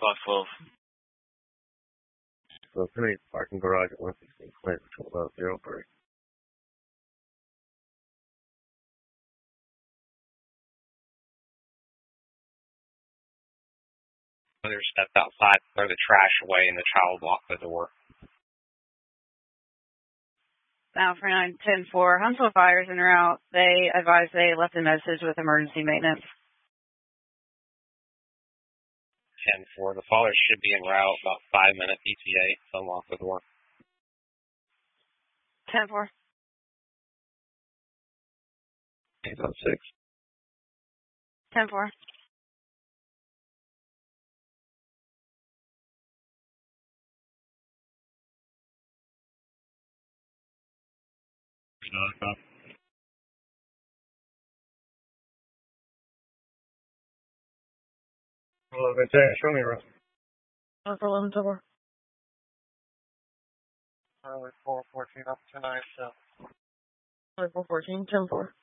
12. So tonight, parking garage at 116 Clint, 1203. Mother stepped outside to throw the trash away, and the child locked the door. Now for 910-4, Huntsville Fire's en route. They advise they left a message with emergency maintenance. 10-4, the father should be en route, about 5 minute ETA to unlock the door. 10-4. 806. 10-4. Hello, show me around. 11-4. 414 up tonight, so. 414, 10-4.